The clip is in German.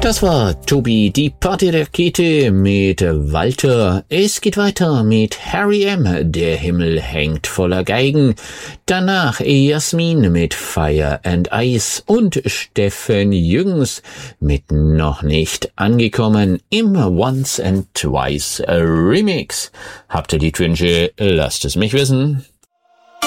Das war Tobi, die Partyrakete mit Walter. Es geht weiter mit Harry M., der Himmel hängt voller Geigen. Danach Jasmin mit Fire and Ice und Steffen Jürgens mit Noch nicht angekommen im Once and Twice Remix. Habt ihr Liedwünsche? Lasst es mich wissen.